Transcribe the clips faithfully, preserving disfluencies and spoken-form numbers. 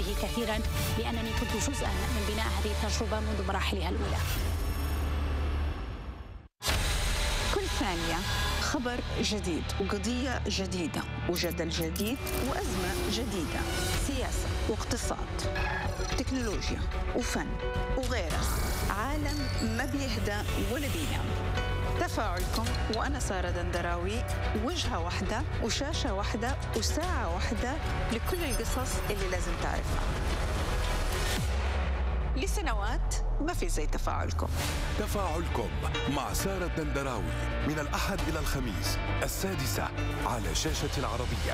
كثيرا لأنني كنت جزءا من بناء هذه التجربة منذ مراحلها الأولى. كل ثانية خبر جديد وقضية جديدة وجدل جديد وأزمة جديدة، سياسة واقتصاد، تكنولوجيا وفن وغيرها. عالم ما بيهدى ولا بينام. تفاعلكم وأنا سارة دندراوي، وجهة واحدة وشاشة واحدة وساعة واحدة لكل القصص اللي لازم تعرفها. لسنوات ما في زي تفاعلكم. تفاعلكم مع سارة الدندراوي من الأحد إلى الخميس السادسة على شاشة العربية.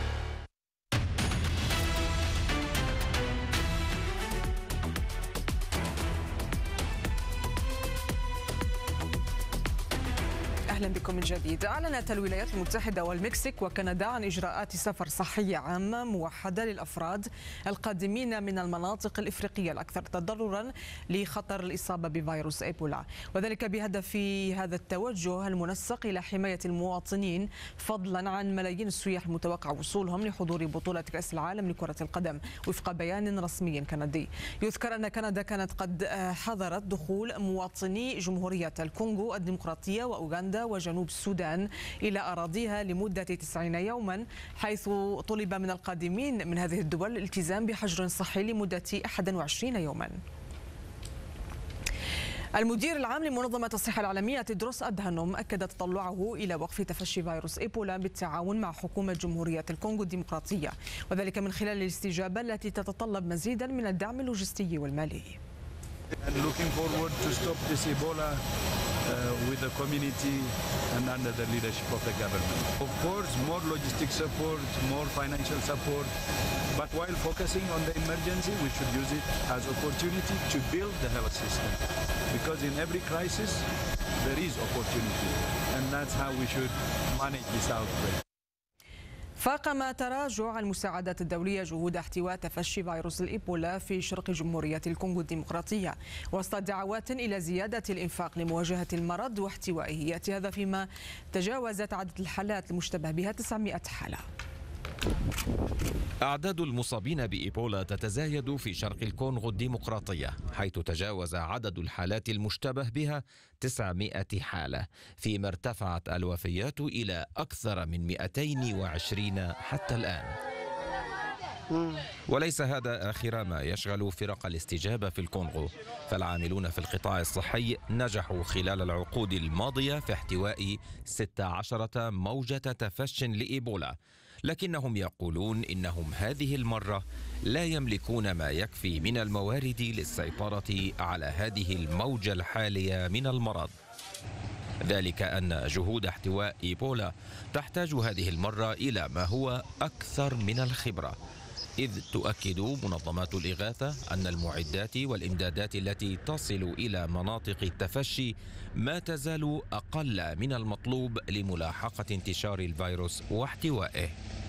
أهلا بكم من جديد. أعلنت الولايات المتحدة والمكسيك وكندا عن إجراءات سفر صحية عامة موحدة للأفراد القادمين من المناطق الإفريقية الأكثر تضررا لخطر الإصابة بفيروس إيبولا، وذلك بهدف هذا التوجه المنسق إلى حماية المواطنين فضلا عن ملايين السياح المتوقع وصولهم لحضور بطولة كأس العالم لكرة القدم وفق بيان رسمي كندي. يذكر أن كندا كانت قد حظرت دخول مواطني جمهورية الكونغو الديمقراطية وأوغندا وجنوب السودان إلى أراضيها لمدة تسعين يوما، حيث طلب من القادمين من هذه الدول الالتزام بحجر صحي لمدة إحدى وعشرين يوما. المدير العام لمنظمة الصحة العالمية تيدروس أدهانوم أكد تطلعه إلى وقف تفشي فيروس إيبولا بالتعاون مع حكومة جمهورية الكونغو الديمقراطية، وذلك من خلال الاستجابة التي تتطلب مزيدا من الدعم اللوجستي والمالي. Looking forward to stop this Ebola uh, with the community and under the leadership of the government. Of course, more logistic support, more financial support, but while focusing on the emergency, we should use it as opportunity to build the health system. Because in every crisis, there is opportunity, and that's how we should manage this outbreak. فاقم تراجع المساعدات الدولية جهود احتواء تفشي فيروس الإيبولا في شرق جمهورية الكونغو الديمقراطية وسط دعوات إلى زيادة الإنفاق لمواجهة المرض واحتوائه. يأتي هذا فيما تجاوزت عدد الحالات المشتبه بها تسعمائة حالة. أعداد المصابين بإيبولا تتزايد في شرق الكونغو الديمقراطية، حيث تجاوز عدد الحالات المشتبه بها تسعمائة حالة، فيما ارتفعت الوفيات إلى أكثر من مئتين وعشرين حتى الآن. وليس هذا آخر ما يشغل فرق الاستجابة في الكونغو، فالعاملون في القطاع الصحي نجحوا خلال العقود الماضية في احتواء ستة عشر موجة تفش لإيبولا، لكنهم يقولون إنهم هذه المرة لا يملكون ما يكفي من الموارد للسيطرة على هذه الموجة الحالية من المرض. ذلك أن جهود احتواء إيبولا تحتاج هذه المرة إلى ما هو أكثر من الخبرة، إذ تؤكد منظمات الإغاثة أن المعدات والإمدادات التي تصل إلى مناطق التفشي ما تزال أقل من المطلوب لملاحقة انتشار الفيروس واحتوائه.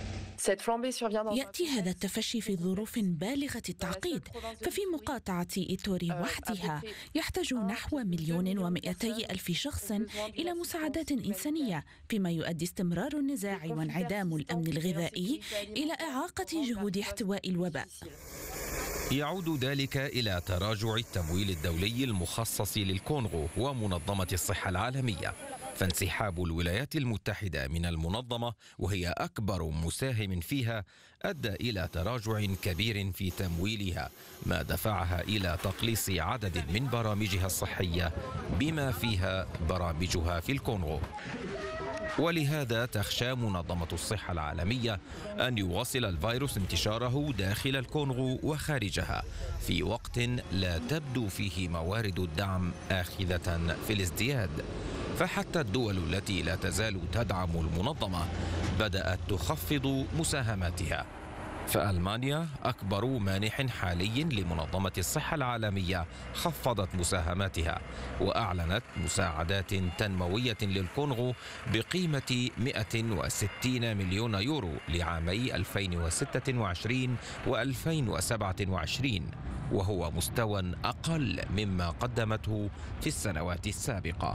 يأتي هذا التفشي في ظروف بالغة التعقيد، ففي مقاطعة إيتوري وحدها يحتاج نحو مليون ومئتي ألف شخص إلى مساعدات إنسانية، فيما يؤدي استمرار النزاع وانعدام الأمن الغذائي إلى إعاقة جهود احتواء الوباء. يعود ذلك إلى تراجع التمويل الدولي المخصص للكونغو ومنظمة الصحة العالمية، فانسحاب الولايات المتحدة من المنظمة وهي أكبر مساهم فيها أدى إلى تراجع كبير في تمويلها، ما دفعها إلى تقليص عدد من برامجها الصحية بما فيها برامجها في الكونغو. ولهذا تخشى منظمة الصحة العالمية أن يواصل الفيروس انتشاره داخل الكونغو وخارجها في وقت لا تبدو فيه موارد الدعم آخذة في الازدياد، فحتى الدول التي لا تزال تدعم المنظمة بدأت تخفض مساهماتها. فألمانيا أكبر مانح حالي لمنظمة الصحة العالمية خفضت مساهماتها وأعلنت مساعدات تنموية للكونغو بقيمة مئة وستين مليون يورو لعامي ألفين وستة وعشرين وألفين وسبعة وعشرين، وهو مستوى أقل مما قدمته في السنوات السابقة.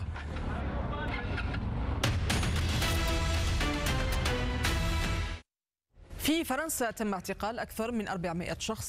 في فرنسا تم اعتقال أكثر من أربعمائة شخص